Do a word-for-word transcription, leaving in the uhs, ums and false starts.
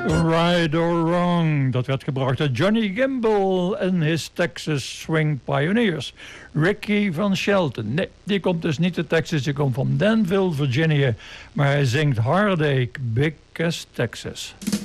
Right or Wrong. Dat werd gebracht door Johnny Gimbel en his Texas Swing Pioneers. Ricky van Shelton. Nee, die komt dus niet uit Texas. Die komt van Danville, Virginia. Maar hij zingt Heartache, Big as Texas.